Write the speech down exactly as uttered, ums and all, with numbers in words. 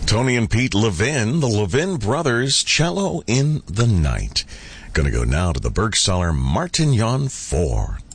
Tony and Pete Levin, the Levin Brothers, Cello in the Night. Gonna go now to the Bergstaller Martignon four.